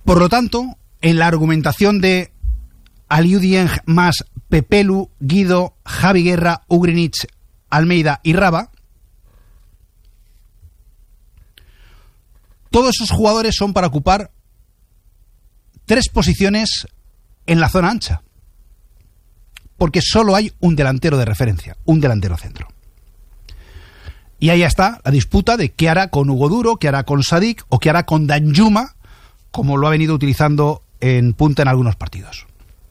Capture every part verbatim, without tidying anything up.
Por lo tanto, en la argumentación de Aliou Dieng más Pepelu, Guido, Javi Guerra, Ugrinich, Almeida y Raba, todos esos jugadores son para ocupar tres posiciones en la zona ancha, porque solo hay un delantero de referencia, un delantero centro. Y ahí está la disputa de qué hará con Hugo Duro, qué hará con Sadik o qué hará con Danjuma, como lo ha venido utilizando en punta en algunos partidos.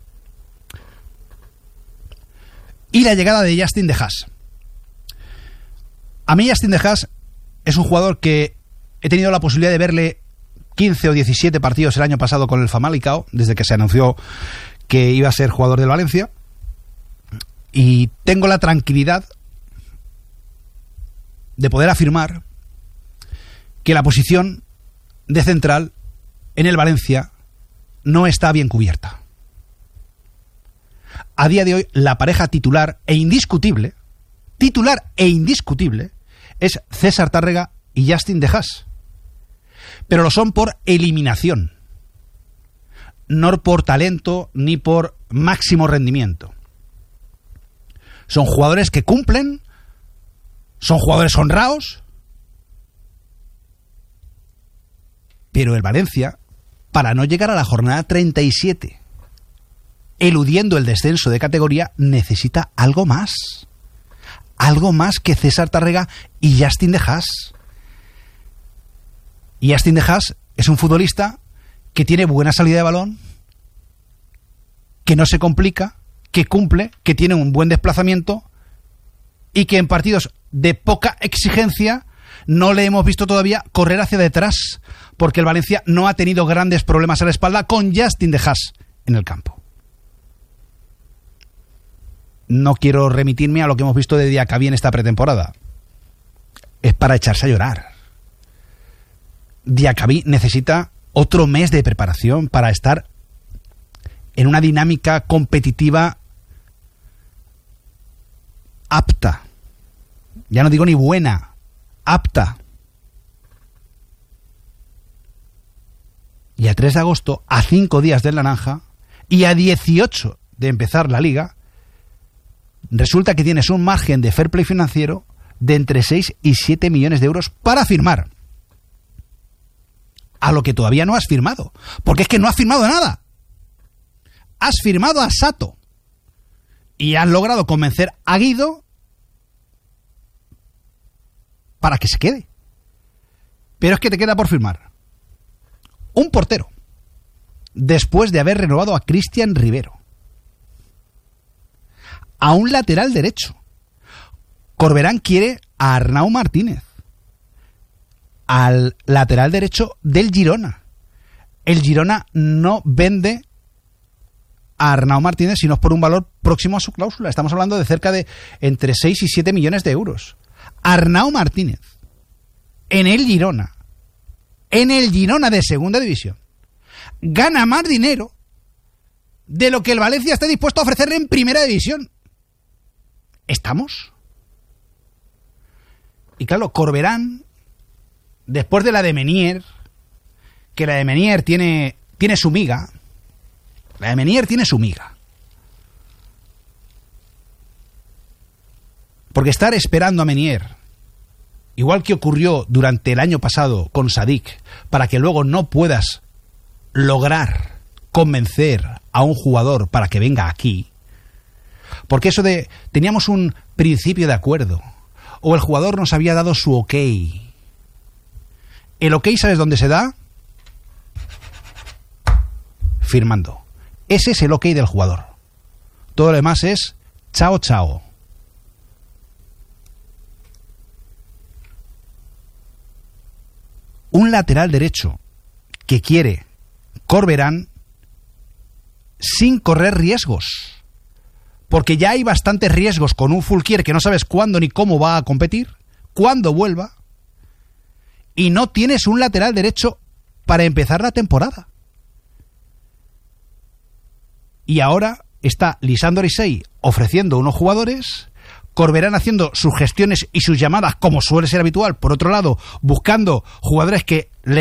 Y la llegada de Justin De Haas. A mí Justin De Haas es un jugador que he tenido la posibilidad de verle quince o diecisiete partidos el año pasado con el Famalicão, desde que se anunció que iba a ser jugador del Valencia, y tengo la tranquilidad de poder afirmar que la posición de central en el Valencia no está bien cubierta. A día de hoy, la pareja titular e indiscutible, titular e indiscutible, es César Tárrega y Justin De Haas. Pero lo son por eliminación, no por talento ni por máximo rendimiento. Son jugadores que cumplen, son jugadores honrados, pero el Valencia, para no llegar a la jornada treinta y siete, eludiendo el descenso de categoría, necesita algo más. Algo más que César Tárrega y Justin De Haas. Y Justin De Haas es un futbolista que tiene buena salida de balón, que no se complica, que cumple, que tiene un buen desplazamiento y que en partidos de poca exigencia no le hemos visto todavía correr hacia detrás, porque el Valencia no ha tenido grandes problemas a la espalda con Justin De Haas en el campo. No quiero remitirme a lo que hemos visto de Diacabí en esta pretemporada. Es para echarse a llorar. Diacabí necesita otro mes de preparación para estar en una dinámica competitiva apta. Ya no digo ni buena, apta. Y a tres de agosto, a cinco días del Naranja y a dieciocho de empezar la Liga, resulta que tienes un margen de fair play financiero de entre seis y siete millones de euros para firmar. A lo que todavía no has firmado. Porque es que no has firmado nada. Has firmado a Sato. Y has logrado convencer a Guido para que se quede. Pero es que te queda por firmar un portero, después de haber renovado a Cristian Rivero. A un lateral derecho. Corberán quiere a Arnau Martínez, al lateral derecho del Girona. El Girona no vende a Arnau Martínez si no es por un valor próximo a su cláusula. Estamos hablando de cerca de entre seis y siete millones de euros. Arnau Martínez en el Girona, en el Girona de segunda división, gana más dinero de lo que el Valencia está dispuesto a ofrecerle en primera división. ¿Estamos? Y claro, Corberán, después de la de Menier, que la de Menier tiene, tiene su miga, la de Menier tiene su miga. Porque estar esperando a Menier, igual que ocurrió durante el año pasado con Sadik, para que luego no puedas lograr convencer a un jugador para que venga aquí, porque eso de teníamos un principio de acuerdo o el jugador nos había dado su ok. El ok, ¿sabes dónde se da? Firmando. Ese es el ok del jugador. Todo lo demás es chao, chao. Un lateral derecho que quiere Corberán sin correr riesgos. Porque ya hay bastantes riesgos con un Fulquier que no sabes cuándo ni cómo va a competir, cuándo vuelva, y no tienes un lateral derecho para empezar la temporada. Y ahora está Lisandro Orisei ofreciendo unos jugadores, Corberán haciendo sus gestiones y sus llamadas como suele ser habitual, por otro lado, buscando jugadores que le